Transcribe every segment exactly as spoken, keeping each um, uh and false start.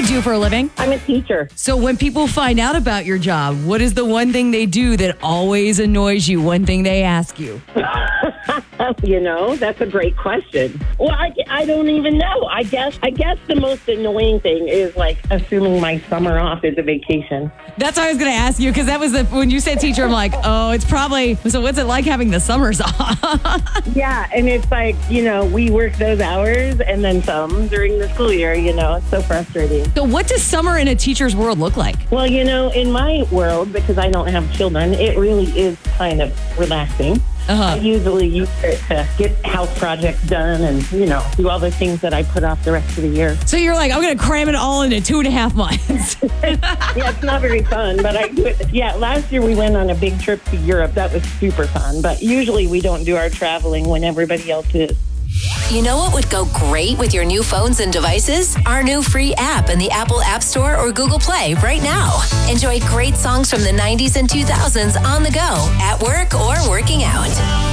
do for a living? I'm a teacher. So when people find out about your job, what is the one thing they do that always annoys you? One thing they ask you? You know, that's a great question. Well, I, I don't even know. I guess I guess the most annoying thing is like assuming my summer off is a vacation. That's what I was going to ask you, because that was the, when you said teacher, I'm like, oh, it's probably, so what's it like having the summers off? Yeah, and it's like, you know, we work those hours and then some during the school year, you know, it's so frustrating. So what does summer in a teacher's world look like? Well, you know, in my world, because I don't have children, it really is kind of relaxing. Uh-huh. I usually use it to get house projects done and, you know, do all the things that I put off the rest of the year. So you're like, I'm going to cram it all into two and a half months. Yeah, it's not very fun, but I do it. Yeah, last year we went on a big trip to Europe. That was super fun. But usually we don't do our traveling when everybody else is. You know what would go great with your new phones and devices? Our new free app in the Apple App Store or Google Play right now. Enjoy great songs from the nineties and two thousands on the go, at work, or working out.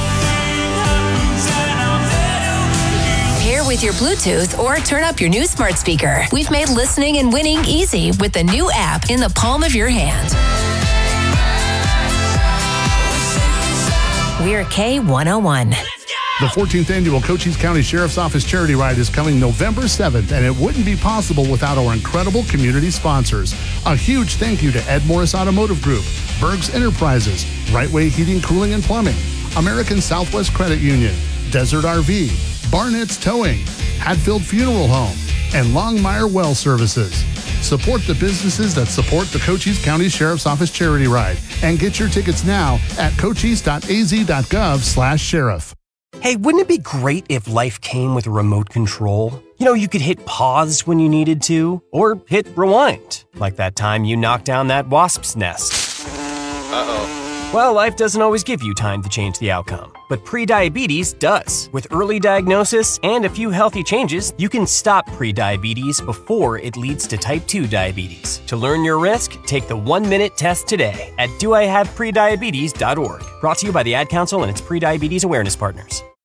Pair with your Bluetooth or turn up your new smart speaker. We've made listening and winning easy with the new app in the palm of your hand. We're K one oh one. The fourteenth Annual Cochise County Sheriff's Office Charity Ride is coming November seventh, and it wouldn't be possible without our incredible community sponsors. A huge thank you to Ed Morris Automotive Group, Berg's Enterprises, Right Way Heating, Cooling, and Plumbing, American Southwest Credit Union, Desert R V, Barnett's Towing, Hadfield Funeral Home, and Longmire Well Services. Support the businesses that support the Cochise County Sheriff's Office Charity Ride, and get your tickets now at cochise dot a z dot gov slash sheriff. Hey, wouldn't it be great if life came with a remote control? You know, you could hit pause when you needed to, or hit rewind, like that time you knocked down that wasp's nest. Uh-oh. Well, life doesn't always give you time to change the outcome, but prediabetes does. With early diagnosis and a few healthy changes, you can stop prediabetes before it leads to type two diabetes. To learn your risk, take the one-minute test today at do I have prediabetes dot org. Brought to you by the Ad Council and its prediabetes awareness partners.